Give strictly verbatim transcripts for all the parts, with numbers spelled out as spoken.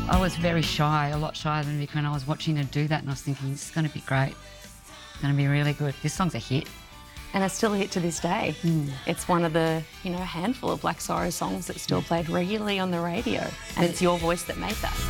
I was very shy, a lot shyer than Vic, when I was watching her do that, and I was thinking, this is going to be great. It's going to be really good. This song's a hit. And it's still a hit to this day. Mm. It's one of the, you know, a handful of Black Sorrow songs that's still played regularly on the radio. And it's your voice that made that.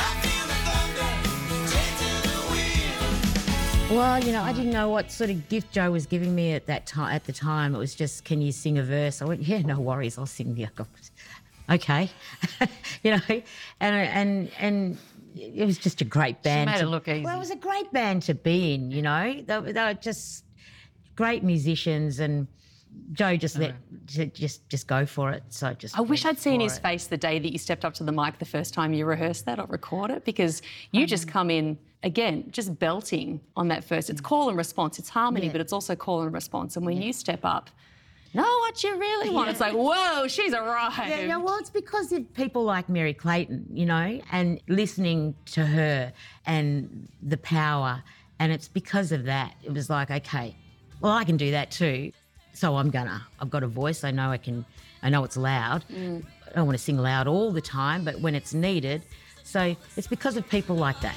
Well, you know, I didn't know what sort of gift Joe was giving me at that time. At the time, it was just, can you sing a verse? I went, yeah, no worries, I'll sing the. Okay, you know, and and and it was just a great band. She made to, it look easy. Well, it was a great band to be in. You know, they, were- they were just great musicians, and Joe just let just just go for it. So just. I wish went I'd seen for his it. face the day that you stepped up to the mic the first time you rehearsed that or record it, because you just come in, again, just belting on that first. It's call and response. It's harmony, Yeah. but it's also call and response. And when you step up, know what you really want. It's like, whoa, she's arrived. Yeah, yeah, well, it's because of people like Mary Clayton, you know, and listening to her and the power. And it's because of that. It was like, okay, well, I can do that too. So I'm gonna. I've got a voice. I know I can. I know it's loud. I don't want to sing loud all the time, but when it's needed. So it's because of people like that.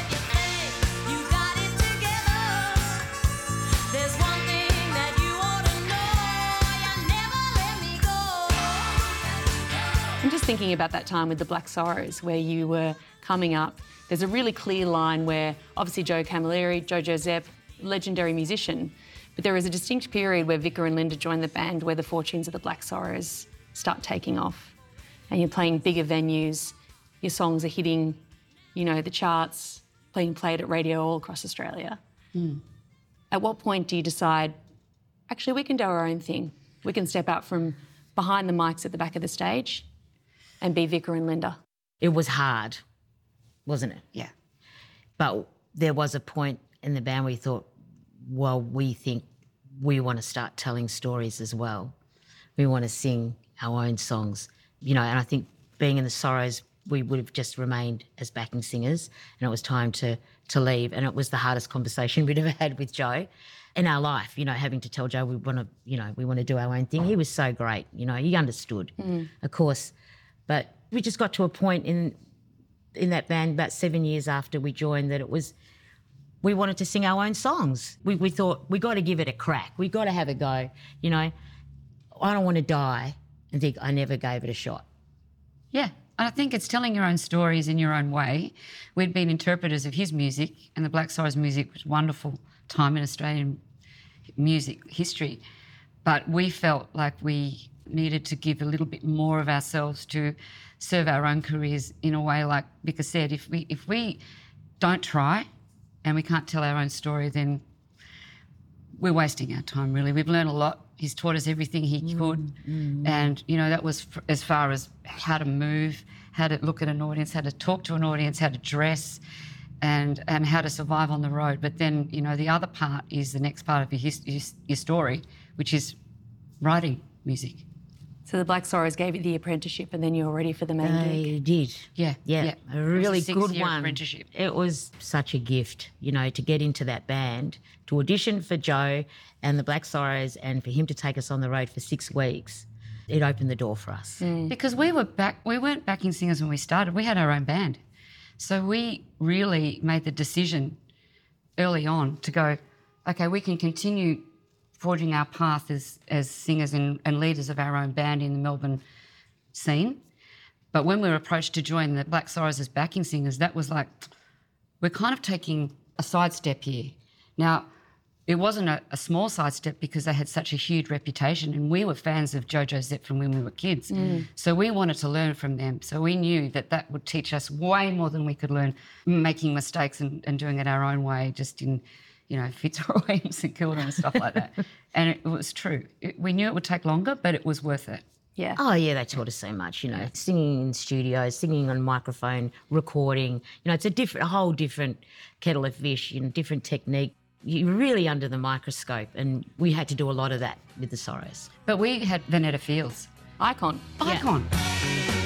I'm just thinking about that time with the Black Sorrows where you were coming up. There's a really clear line where obviously Joe Camilleri, Jojo Zepp, legendary musician, but there is a distinct period where Vicar and Linda join the band where the fortunes of the Black Sorrows start taking off. And you're playing bigger venues, your songs are hitting, you know, the charts, being played at radio all across Australia. Mm. At what point do you decide, actually, we can do our own thing? We can step out from behind the mics at the back of the stage and be Vicar and Linda? It was hard, wasn't it? Yeah. But there was a point in the band where we thought, well, we think we want to start telling stories as well. We want to sing our own songs, you know, and I think being in the Sorrows, we would have just remained as backing singers, and it was time to to leave. And it was the hardest conversation we'd ever had with Joe in our life, you know, having to tell Joe we want to, you know, we want to do our own thing. He was so great, you know, he understood, Mm. of course. But we just got to a point in in that band about seven years after we joined that it was, we wanted to sing our own songs. We, we thought, we got to give it a crack. We got to have a go, you know. I don't want to die and think I never gave it a shot. Yeah, and I think it's telling your own stories in your own way. We'd been interpreters of his music, and the Black Sorrows music was a wonderful time in Australian music history. But we felt like we needed to give a little bit more of ourselves to serve our own careers in a way, like Vicar said, if we if we don't try and we can't tell our own story, then we're wasting our time, really. We've learned a lot. He's taught us everything he could. Mm. And, you know, that was f- as far as how to move, how to look at an audience, how to talk to an audience, how to dress, and and how to survive on the road. But then, you know, the other part is the next part of your, his, your, your story, which is writing music. So the Black Sorrows gave you the apprenticeship and then you were ready for the main gig. They did. Yeah, Yeah, yeah. a It was a really good six-year one. apprenticeship. It was such a gift, you know, to get into that band, to audition for Joe and the Black Sorrows, and for him to take us on the road for six weeks. It opened the door for us. Because we were back, we weren't backing singers when we started. We had our own band. So we really made the decision early on to go, okay, we can continue forging our path as, as singers and, and leaders of our own band in the Melbourne scene. But when we were approached to join the Black Sorrows as backing singers, that was like, we're kind of taking a sidestep here. Now, it wasn't a, a small sidestep because they had such a huge reputation, and we were fans of Jojo Zepp from when we were kids. So we wanted to learn from them. So we knew that that would teach us way more than we could learn making mistakes and, and doing it our own way, just in, you know, Fitzroy and St Kilda and stuff like that. And it, it was true. It, we knew it would take longer, but it was worth it. Yeah. Oh, yeah, they taught us so much, you know, singing in studios, singing on microphone, recording. You know, it's a different, a whole different kettle of fish, you know, different technique. You're really under the microscope, and we had to do a lot of that with the Sorrows. But we had Vanetta Fields. Icon. Icon.